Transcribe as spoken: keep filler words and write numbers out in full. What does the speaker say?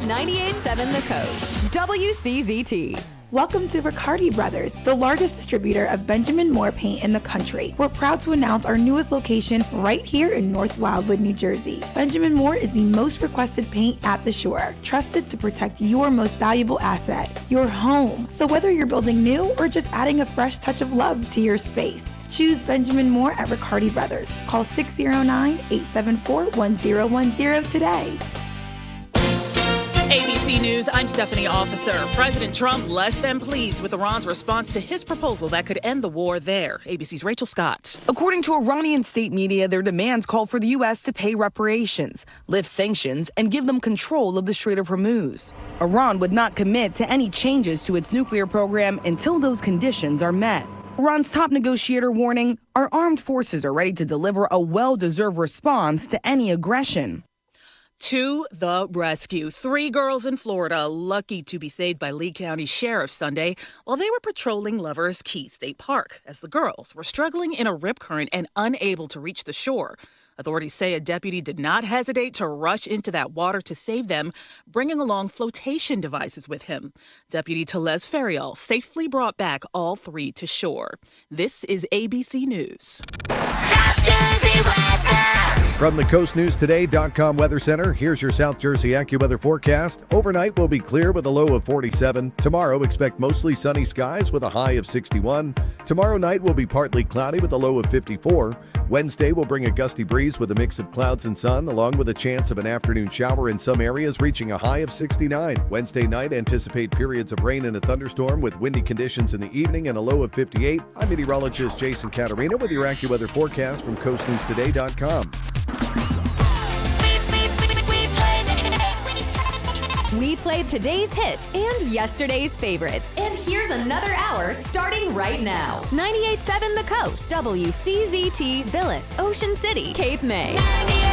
ninety-eight point seven The Coast, W C Z T. Welcome to Riccardi Brothers, the largest distributor of Benjamin Moore paint in the country. We're proud to announce our newest location right here in North Wildwood, New Jersey. Benjamin Moore is the most requested paint at the shore, trusted to protect your most valuable asset, your home. So whether you're building new or just adding a fresh touch of love to your space, choose Benjamin Moore at Riccardi Brothers. Call six oh nine, eight seven four, one oh one oh today. A B C News, I'm Stephanie Officer. President Trump less than pleased with Iran's response to his proposal that could end the war there. A B C's Rachel Scott. According to Iranian state media, their demands call for the U S to pay reparations, lift sanctions, and give them control of the Strait of Hormuz. Iran would not commit to any changes to its nuclear program until those conditions are met. Iran's top negotiator warning our armed forces are ready to deliver a well-deserved response to any aggression. To the rescue. Three girls in Florida lucky to be saved by Lee County Sheriff Sunday while they were patrolling Lovers Key State Park as the girls were struggling in a rip current and unable to reach the shore. Authorities say a deputy did not hesitate to rush into that water to save them, bringing along flotation devices with him. Deputy Telez Ferial safely brought back all three to shore. This is A B C News. South Jersey weather. From the coast news today dot com Weather Center, here's your South Jersey AccuWeather forecast. Overnight will be clear with a low of forty-seven. Tomorrow, expect mostly sunny skies with a high of sixty-one. Tomorrow night will be partly cloudy with a low of fifty-four. Wednesday will bring a gusty breeze with a mix of clouds and sun, along with a chance of an afternoon shower in some areas, reaching a high of sixty-nine. Wednesday night, anticipate periods of rain and a thunderstorm with windy conditions in the evening and a low of fifty-eight. I'm meteorologist Jason Caterina with your AccuWeather forecast from coast news today dot com. We played today's hits and yesterday's favorites. And here's another hour starting right now. ninety-eight point seven The Coast, W C Z T, Villas, Ocean City, Cape May.